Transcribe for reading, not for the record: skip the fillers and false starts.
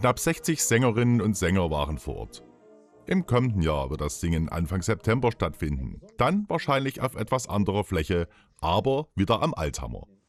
Knapp 60 Sängerinnen und Sänger waren vor Ort. Im kommenden Jahr wird das Singen Anfang September stattfinden. Dann wahrscheinlich auf etwas anderer Fläche, aber wieder am Althammer.